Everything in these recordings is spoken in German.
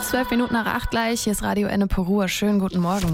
7:12 gleich. Hier ist Radio Ennepe. Schönen guten Morgen.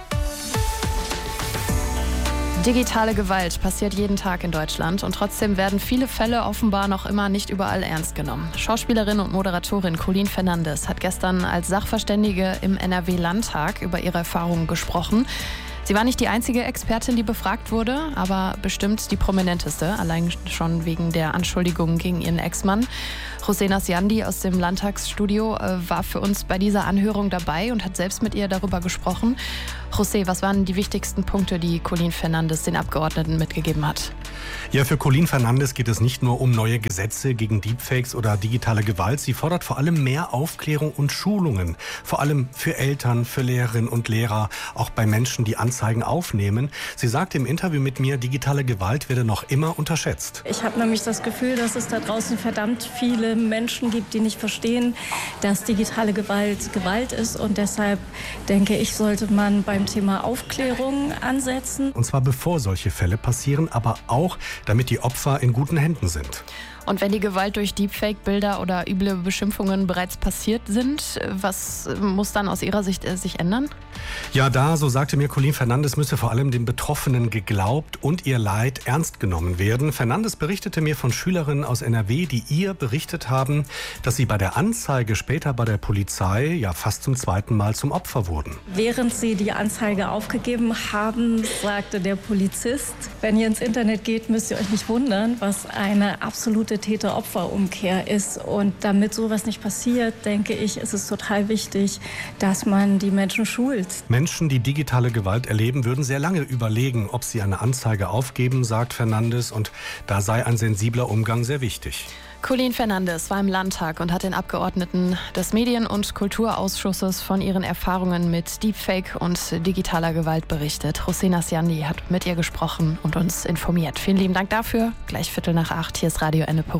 Digitale Gewalt passiert jeden Tag in Deutschland und trotzdem werden viele Fälle offenbar noch immer nicht überall ernst genommen. Schauspielerin und Moderatorin Colleen Fernandes hat gestern als Sachverständige im NRW-Landtag über ihre Erfahrungen gesprochen. Sie war nicht die einzige Expertin, die befragt wurde, aber bestimmt die prominenteste, allein schon wegen der Anschuldigungen gegen ihren Ex-Mann. José Nasciandi aus dem Landtagsstudio war für uns bei dieser Anhörung dabei und hat selbst mit ihr darüber gesprochen. José, was waren die wichtigsten Punkte, die Colleen Fernandes den Abgeordneten mitgegeben hat? Ja, für Colleen Fernandes geht es nicht nur um neue Gesetze gegen Deepfakes oder digitale Gewalt. Sie fordert vor allem mehr Aufklärung und Schulungen. Vor allem für Eltern, für Lehrerinnen und Lehrer, auch bei Menschen, die Anzeigen aufnehmen. Sie sagte im Interview mit mir, digitale Gewalt werde noch immer unterschätzt. Ich habe nämlich das Gefühl, dass es da draußen verdammt viele Menschen gibt, die nicht verstehen, dass digitale Gewalt Gewalt ist. Und deshalb denke ich, sollte man beim Thema Aufklärung ansetzen. Und zwar bevor solche Fälle passieren, aber auch, damit die Opfer in guten Händen sind. Und wenn die Gewalt durch Deepfake-Bilder oder üble Beschimpfungen bereits passiert sind, was muss dann aus Ihrer Sicht sich ändern? Ja, so sagte mir Colleen Fernandes, müsse vor allem den Betroffenen geglaubt und ihr Leid ernst genommen werden. Fernandes berichtete mir von Schülerinnen aus NRW, die ihr berichtet haben, dass sie bei der Anzeige später bei der Polizei fast zum zweiten Mal zum Opfer wurden. Während sie die Anzeige aufgegeben haben, sagte der Polizist, wenn ihr ins Internet geht, müsst ihr euch nicht wundern, was eine absolute Täter-Opfer-Umkehr ist. Und damit sowas nicht passiert, denke ich, ist es total wichtig, dass man die Menschen schult. Menschen, die digitale Gewalt erleben, würden sehr lange überlegen, ob sie eine Anzeige aufgeben, sagt Fernandes. Und da sei ein sensibler Umgang sehr wichtig. Colleen Fernandes war im Landtag und hat den Abgeordneten des Medien- und Kulturausschusses von ihren Erfahrungen mit Deepfake und digitaler Gewalt berichtet. José Nasciandi hat mit ihr gesprochen und uns informiert. Vielen lieben Dank dafür. Gleich 7:45. Hier ist Radio Ennepe.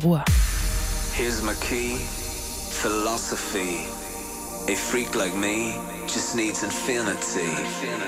Here's my key, philosophy. A freak like me just needs infinity.